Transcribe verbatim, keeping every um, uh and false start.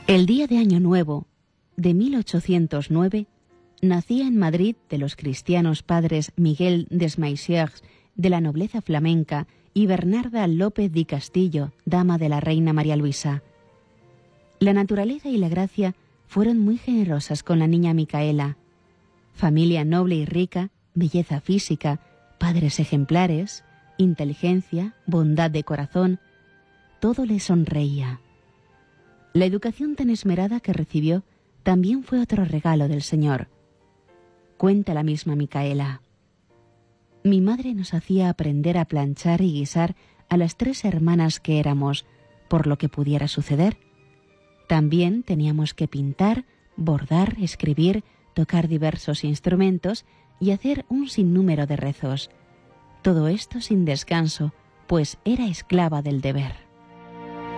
El día de Año Nuevo de mil ochocientos nueve nacía en Madrid de los cristianos padres Miguel Desmaisieux, de la nobleza flamenca, y Bernarda López di Castillo, dama de la reina María Luisa. La naturaleza y la gracia fueron muy generosas con la niña Micaela. Familia noble y rica, belleza física, padres ejemplares, inteligencia, bondad de corazón, todo le sonreía. La educación tan esmerada que recibió también fue otro regalo del Señor. Cuenta la misma Micaela: mi madre nos hacía aprender a planchar y guisar a las tres hermanas que éramos, por lo que pudiera suceder. También teníamos que pintar, bordar, escribir, tocar diversos instrumentos y hacer un sinnúmero de rezos. Todo esto sin descanso, pues era esclava del deber.